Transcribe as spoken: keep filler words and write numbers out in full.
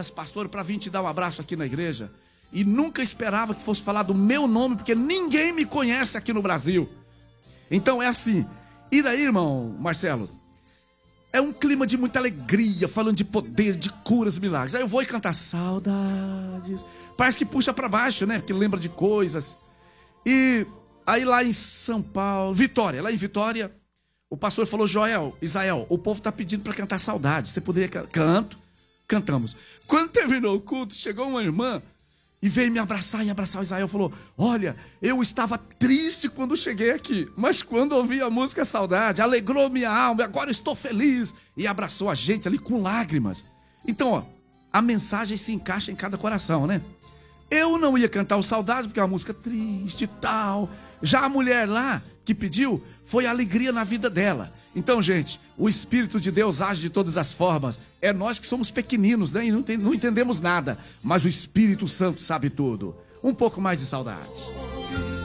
horas, pastor, para vir te dar um abraço aqui na igreja. E nunca esperava que fosse falar do meu nome, porque ninguém me conhece aqui no Brasil. Então é assim. E daí, irmão Marcelo? É um clima de muita alegria, falando de poder, de curas, milagres. Aí eu vou e cantar saudades. Parece que puxa para baixo, né? Porque lembra de coisas. E aí lá em São Paulo, Vitória, lá em Vitória, o pastor falou: Joel, Israel, o povo tá pedindo para cantar saudades. Você poderia cantar? Canto, cantamos. Quando terminou o culto, chegou uma irmã e veio me abraçar e abraçar o Israel. Falou: olha, eu estava triste quando cheguei aqui, mas quando ouvi a música Saudade, alegrou minha alma, agora eu estou feliz. E abraçou a gente ali com lágrimas. Então, ó, a mensagem se encaixa em cada coração, né? Eu não ia cantar o Saudade porque é uma música triste e tal. Já a mulher lá que pediu, foi alegria na vida dela. Então, gente, o Espírito de Deus age de todas as formas. É nós que somos pequeninos, né? E não, tem, não entendemos nada. Mas o Espírito Santo sabe tudo. Um pouco mais de saudade.